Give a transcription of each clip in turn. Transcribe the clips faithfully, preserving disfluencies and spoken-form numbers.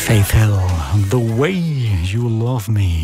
Faith Hill, The Way You Love Me.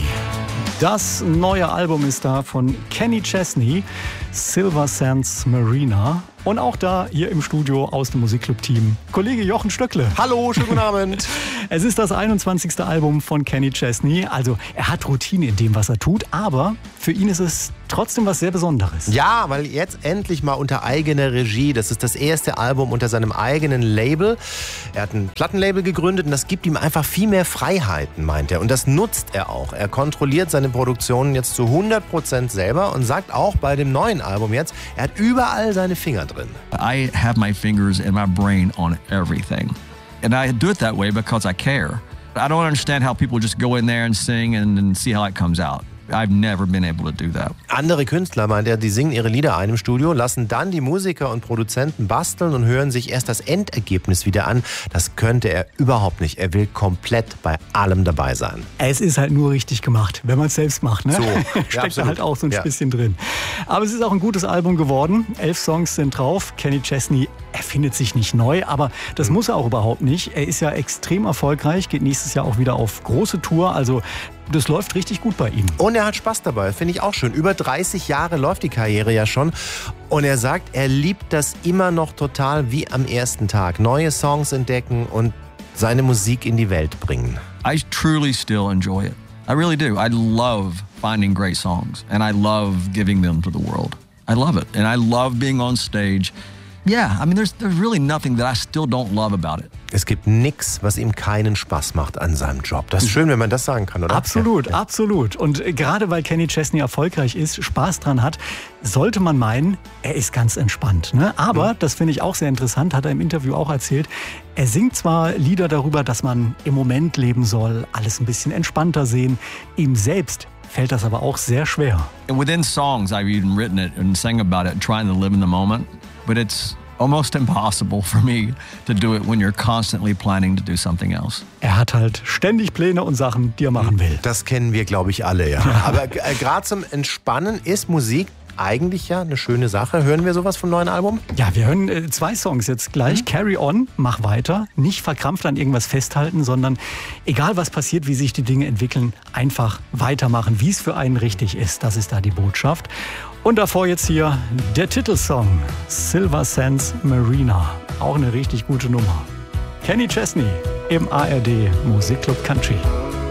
Das neue Album ist da von Kenny Chesney, Silver Sands Marina. Und auch da hier im Studio aus dem Musikclub-Team Kollege Jochen Stöckle. Hallo, schönen guten Abend. Es ist das einundzwanzigste Album von Kenny Chesney. Also er hat Routine in dem, was er tut, aber für ihn ist es trotzdem was sehr Besonderes. Ja, weil jetzt endlich mal unter eigener Regie. Das ist das erste Album unter seinem eigenen Label. Er hat ein Plattenlabel gegründet und das gibt ihm einfach viel mehr Freiheiten, meint er. Und das nutzt er auch. Er kontrolliert seine Produktionen jetzt zu hundert Prozent selber und sagt auch bei dem neuen Album jetzt, er hat überall seine Finger drin. I have my fingers and my brain on everything. And I do it that way because I care. I don't understand how people just go in there and sing and, and see how it comes out. I've never been able to do that. Andere Künstler, meint er, die singen ihre Lieder ein im Studio, lassen dann die Musiker und Produzenten basteln und hören sich erst das Endergebnis wieder an. Das könnte er überhaupt nicht. Er will komplett bei allem dabei sein. Es ist halt nur richtig gemacht, wenn man es selbst macht. Ne? So, Steckt ja, da halt auch so ein ja. bisschen drin. Aber es ist auch ein gutes Album geworden. Elf Songs sind drauf. Kenny Chesney erfindet sich nicht neu, aber das mhm. muss er auch überhaupt nicht. Er ist ja extrem erfolgreich, geht nächstes Jahr auch wieder auf große Tour. Also das läuft richtig gut bei ihm. Und er hat Spaß dabei, finde ich auch schön. Über dreißig Jahre läuft die Karriere ja schon. Und er sagt, er liebt das immer noch total wie am ersten Tag. Neue Songs entdecken und seine Musik in die Welt bringen. I truly still enjoy it. I really do. I love finding great songs and I love giving them to the world. I love it. And I love being on stage. Yeah, I mean, there's, there's really nothing that I still don't love about it. Es gibt nichts, was ihm keinen Spaß macht an seinem Job. Das ist schön, wenn man das sagen kann, oder? Absolut, ja. absolut. Und gerade weil Kenny Chesney erfolgreich ist, Spaß dran hat, sollte man meinen, er ist ganz entspannt. Ne? Aber, mhm. das finde ich auch sehr interessant, hat er im Interview auch erzählt, er singt zwar Lieder darüber, dass man im Moment leben soll, alles ein bisschen entspannter sehen. Ihm selbst fällt das aber auch sehr schwer. And within songs, I've even written it and sang about it, trying to live in the moment. But it's almost impossible for me to do it when you're constantly planning to do something else. Er hat halt ständig Pläne und Sachen, die er machen will. Das kennen wir, glaube ich, alle, ja. Aber äh, gerade zum Entspannen ist Musik eigentlich ja eine schöne Sache. Hören wir sowas vom neuen Album? Ja, wir hören äh, zwei Songs jetzt gleich. Mhm. Carry On, mach weiter. Nicht verkrampft an irgendwas festhalten, sondern egal was passiert, wie sich die Dinge entwickeln, einfach weitermachen, wie es für einen richtig ist. Das ist da die Botschaft. Und davor jetzt hier der Titelsong Silver Sands Marina. Auch eine richtig gute Nummer. Kenny Chesney im A R D Musikclub Country.